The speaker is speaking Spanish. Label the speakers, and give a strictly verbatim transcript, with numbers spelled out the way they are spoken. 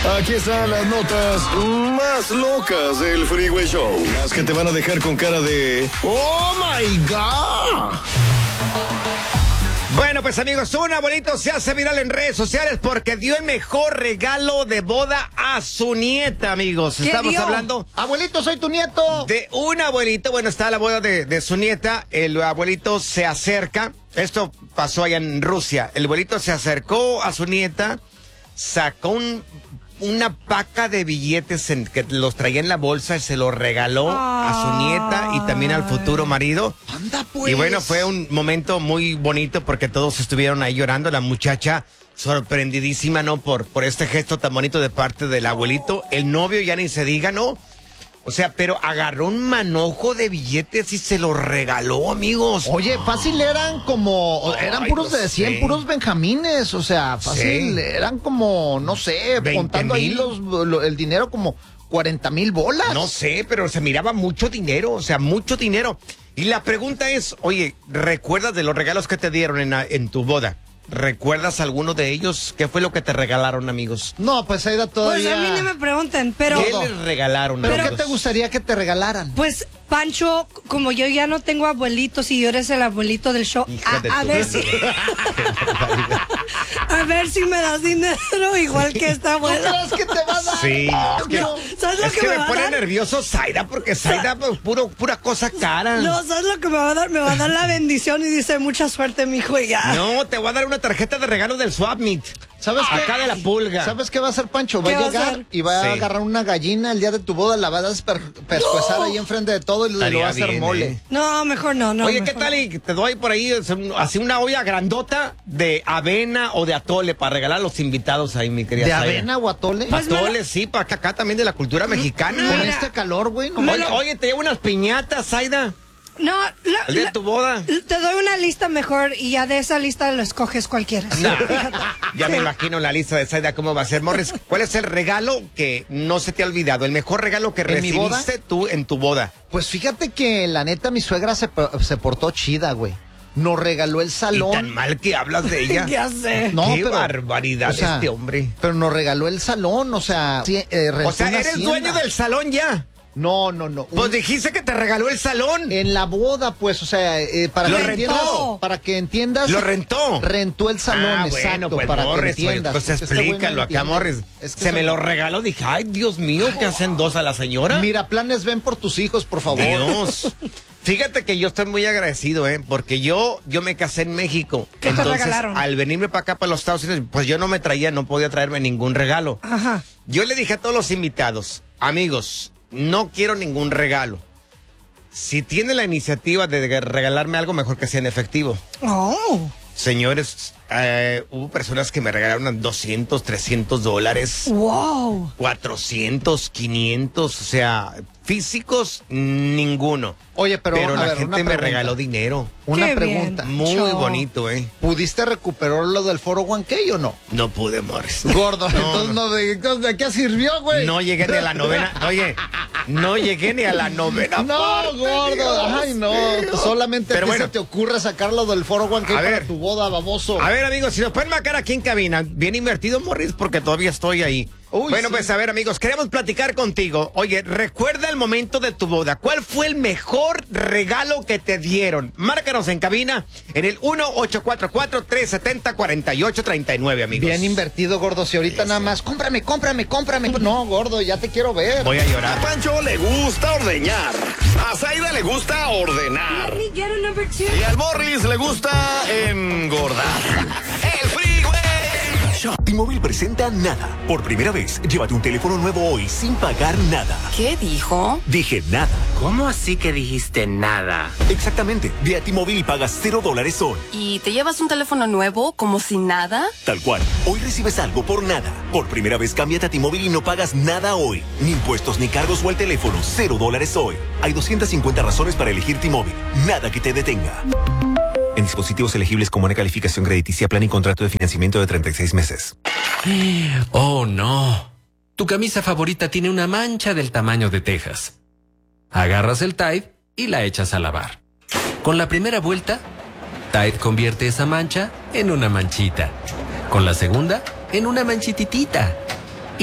Speaker 1: Aquí están las notas más locas del Freeway Show. Las que te van a dejar con cara de ¡oh, my God!
Speaker 2: Bueno, pues amigos, un abuelito se hace viral en redes sociales porque dio el mejor regalo de boda a su nieta, amigos. Estamos
Speaker 3: dio?
Speaker 2: hablando...
Speaker 3: Abuelito, soy tu nieto.
Speaker 2: De un abuelito, bueno, está la boda de, de su nieta, el abuelito se acerca, esto pasó allá en Rusia, el abuelito se acercó a su nieta, sacó un... una paca de billetes en, que los traía en la bolsa y se los regaló ah. a su nieta y también al futuro marido.
Speaker 3: Anda pues.
Speaker 2: Y bueno, fue un momento muy bonito porque todos estuvieron ahí llorando. La muchacha sorprendidísima, ¿no? Por, por este gesto tan bonito de parte del abuelito. El novio ya ni se diga, ¿no? O sea, pero agarró un manojo de billetes y se los regaló, amigos.
Speaker 3: Oye, fácil eran como... Eran
Speaker 2: Ay,
Speaker 3: puros
Speaker 2: no
Speaker 3: de cien,
Speaker 2: sé.
Speaker 3: puros benjamines. O sea, fácil,
Speaker 2: Sí.
Speaker 3: eran como, no sé, contando ahí los, lo, el dinero como cuarenta mil bolas.
Speaker 2: No sé, pero se miraba mucho dinero, o sea, mucho dinero. Y la pregunta es, oye, ¿recuerdas de los regalos que te dieron en, en tu boda? ¿Recuerdas alguno de ellos? ¿Qué fue lo que te regalaron, amigos?
Speaker 3: No, pues Aida todavía...
Speaker 4: Pues a mí no me pregunten, pero...
Speaker 2: ¿Qué les regalaron,
Speaker 3: ¿Pero
Speaker 2: amigos?
Speaker 3: qué te gustaría que te regalaran?
Speaker 4: Pues, Pancho, como yo ya no tengo abuelitos y yo eres el abuelito del show,
Speaker 2: Hija de
Speaker 4: a, a
Speaker 2: tu
Speaker 4: ver
Speaker 2: madre.
Speaker 4: si... a ver si me das dinero igual que esta
Speaker 3: ¿No
Speaker 4: abuela.
Speaker 3: crees que te va a dar?
Speaker 2: Sí, es que,
Speaker 4: No, ¿sabes lo
Speaker 2: es
Speaker 4: que
Speaker 2: que
Speaker 4: me
Speaker 2: me
Speaker 4: va a
Speaker 2: pone
Speaker 4: dar?
Speaker 2: nervioso Zaida, porque Zaida, pues, puro, pura cosa cara.
Speaker 4: No, ¿sabes lo que me va a dar? Me va a dar la bendición y dice, mucha suerte, mijo, y ya.
Speaker 2: No, te voy a dar una tarjeta de regalo del Swap Meet.
Speaker 3: ¿Sabes qué?
Speaker 2: Acá de la pulga.
Speaker 3: ¿Sabes qué va a hacer Pancho? Va
Speaker 4: ¿Qué
Speaker 3: a
Speaker 4: va a
Speaker 3: llegar
Speaker 4: hacer?
Speaker 3: y va
Speaker 2: Sí.
Speaker 3: a agarrar una gallina el día de tu boda, la va a desper- pescuezar ahí enfrente de todo y le
Speaker 2: Estaría
Speaker 3: va a hacer
Speaker 2: bien,
Speaker 3: mole.
Speaker 2: ¿eh?
Speaker 4: No, mejor no, no.
Speaker 2: Oye,
Speaker 4: mejor
Speaker 2: ¿qué tal?
Speaker 4: no.
Speaker 2: Y te doy por ahí así una olla grandota de avena o de atole para regalar a los invitados ahí, mi querida
Speaker 3: ¿De
Speaker 2: Zaida.
Speaker 3: avena o atole?
Speaker 4: Pues me
Speaker 2: Atole, sí, para acá, acá también de la cultura mexicana.
Speaker 3: Con
Speaker 4: Mira.
Speaker 3: este calor, güey. No
Speaker 2: Oye,
Speaker 3: mames.
Speaker 2: oye, te llevo unas piñatas, Zaida.
Speaker 4: No, la-
Speaker 2: El día
Speaker 4: la-
Speaker 2: de tu boda.
Speaker 4: te doy una lista mejor y ya de esa lista lo escoges cualquiera.
Speaker 2: Nah, ya me imagino la lista de Zaida cómo va a ser. Morris, ¿cuál es el regalo que no se te ha olvidado? El mejor regalo que
Speaker 3: ¿En mi boda?
Speaker 2: recibiste tú en tu boda.
Speaker 3: Pues fíjate que la neta mi suegra se, se portó chida, güey. Nos regaló el
Speaker 2: Y tan
Speaker 3: salón.
Speaker 2: mal que hablas de ella.
Speaker 4: Ya sé.
Speaker 3: No,
Speaker 2: Qué
Speaker 3: pero-
Speaker 2: barbaridad
Speaker 3: o sea,
Speaker 2: este hombre.
Speaker 3: Pero nos regaló el salón, o sea... sí, eh, rentó
Speaker 2: O sea,
Speaker 3: una
Speaker 2: eres
Speaker 3: hacienda.
Speaker 2: dueño del salón ya.
Speaker 3: No, no, no.
Speaker 2: Pues
Speaker 3: Un-
Speaker 2: dijiste que te regaló el salón.
Speaker 3: En la boda, pues, o sea, eh, para
Speaker 2: Lo
Speaker 3: que
Speaker 2: rentó.
Speaker 3: entiendas, para que entiendas,
Speaker 2: Lo rentó.
Speaker 3: rentó el salón,
Speaker 2: Ah,
Speaker 3: exacto,
Speaker 2: bueno, pues
Speaker 3: para
Speaker 2: Morris,
Speaker 3: que
Speaker 2: oye,
Speaker 3: entiendas.
Speaker 2: pues
Speaker 3: porque este güey no
Speaker 2: explícalo acá,
Speaker 3: entiende.
Speaker 2: Morris.
Speaker 3: Es que
Speaker 2: se
Speaker 3: eso-
Speaker 2: me lo regaló, dije, ay, Dios mío, ¿qué hacen dos a la señora?
Speaker 3: Mira, planes ven por tus hijos, por favor.
Speaker 2: Dios. Fíjate que yo estoy muy agradecido, ¿eh? Porque yo, yo me casé en México.
Speaker 4: ¿Qué te
Speaker 2: Entonces,
Speaker 4: regalaron?
Speaker 2: al venirme para acá, para los Estados Unidos, pues yo no me traía, no podía traerme ningún regalo.
Speaker 4: Ajá.
Speaker 2: Yo le dije a todos los invitados, amigos, no quiero ningún regalo. Si tiene la iniciativa de regalarme algo, mejor que sea en efectivo.
Speaker 4: Oh.
Speaker 2: Señores, eh, hubo personas que me regalaron doscientos, trescientos dólares,
Speaker 4: Wow.
Speaker 2: cuatrocientos, quinientos, o sea, físicos, ninguno.
Speaker 3: Oye, pero,
Speaker 2: Pero
Speaker 3: a
Speaker 2: la
Speaker 3: ver,
Speaker 2: gente
Speaker 3: una
Speaker 2: me
Speaker 3: pregunta.
Speaker 2: regaló dinero.
Speaker 3: Una
Speaker 4: Qué bien.
Speaker 3: pregunta.
Speaker 2: Muy
Speaker 4: Cho.
Speaker 2: bonito, ¿eh?
Speaker 3: ¿Pudiste recuperar lo del foro uno K o no?
Speaker 2: No pude, Morris.
Speaker 3: Gordo,
Speaker 2: No,
Speaker 3: entonces no, de, entonces, ¿de qué sirvió, güey?
Speaker 2: No llegué ni a la novena. Oye, no llegué ni a la novena.
Speaker 3: No,
Speaker 2: parte,
Speaker 3: gordo,
Speaker 2: Dios.
Speaker 3: ay, no. Solamente
Speaker 2: Pero
Speaker 3: a ti
Speaker 2: bueno.
Speaker 3: se te ocurre sacarlo del foro uno K
Speaker 2: A
Speaker 3: para
Speaker 2: ver.
Speaker 3: tu boda, baboso.
Speaker 2: A ver, amigos, si nos pueden marcar aquí en cabina, bien invertido, Morris, porque todavía estoy ahí.
Speaker 3: Uy,
Speaker 2: bueno,
Speaker 3: sí.
Speaker 2: pues a ver, amigos, queremos platicar contigo. Oye, recuerda el momento de tu boda. ¿Cuál fue el mejor regalo que te dieron? Márcanos en cabina en el uno ocho cuatro cuatro, tres siete cero, cuatro ocho tres nueve, amigos.
Speaker 3: Bien invertido, gordo. Si ahorita
Speaker 2: Sí,
Speaker 3: nada
Speaker 2: sí.
Speaker 3: más, cómprame, cómprame, cómprame. No, gordo, ya te quiero ver.
Speaker 2: Voy a
Speaker 1: A
Speaker 2: llorar.
Speaker 1: Pancho le gusta ordeñar. A Zaida le gusta ordenar.
Speaker 4: Let me get a number two.
Speaker 1: Y al Morris le gusta engordar. El Freeway Show.
Speaker 5: T-Mobile presenta Nada. Por primera vez, llévate un teléfono nuevo hoy sin pagar nada.
Speaker 6: ¿Qué dijo?
Speaker 5: Dije nada.
Speaker 7: ¿Cómo así que dijiste nada?
Speaker 5: Exactamente. Ve a T-Mobile y pagas cero dólares hoy.
Speaker 6: ¿Y te llevas un teléfono nuevo como si nada?
Speaker 5: Tal cual. Hoy recibes algo por nada. Por primera vez, cámbiate a T-Mobile y no pagas nada hoy. Ni impuestos ni cargos o el teléfono. Cero dólares hoy. Hay doscientas cincuenta razones para elegir T-Mobile. Nada que te detenga. En dispositivos elegibles con buena calificación crediticia, plan y contrato de financiamiento de treinta y seis meses.
Speaker 7: Oh, no. Tu camisa favorita tiene una mancha del tamaño de Texas. Agarras el Tide y la echas a lavar. Con la primera vuelta, Tide convierte esa mancha en una manchita. Con la segunda, en una manchititita.